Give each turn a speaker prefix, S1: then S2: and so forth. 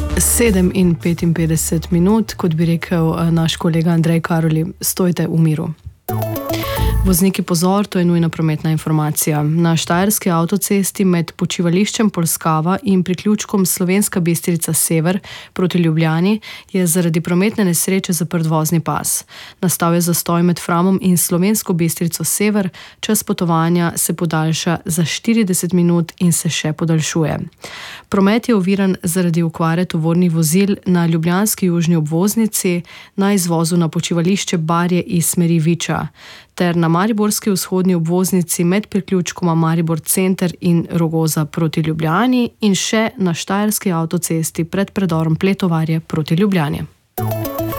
S1: 7:55, kot bi rekel naš kolega Andrej Karoli, stojte v miru. Vozniki pozor, to je nujna prometna informacija. Na štajerski avtocesti med počivališčem Polskava in priključkom Slovenska Bistrica Sever proti Ljubljani je zaradi prometne nesreče zaprt vozni pas. Nastal je zastoj med Framom in Slovensko Bistrico Sever, čas potovanja se podaljša za 40 minut in se še podaljšuje. Promet je oviran zaradi okvare tovornih vozil na ljubljanski južni obvoznici, na izvozu na počivališče Barje iz smeri Viča, ter na mariborski vzhodni obvoznici med priključkoma Maribor Center in Rogoza proti Ljubljani in še na štajerski avtocesti pred predorom Pletovarje proti Ljubljani.